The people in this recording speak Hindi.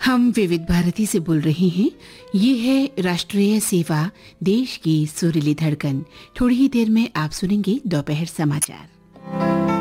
हम विविध भारती से बोल रहे हैं। ये है राष्ट्रीय सेवा, देश की सुरीली धड़कन। थोड़ी ही देर में आप सुनेंगे दोपहर समाचार।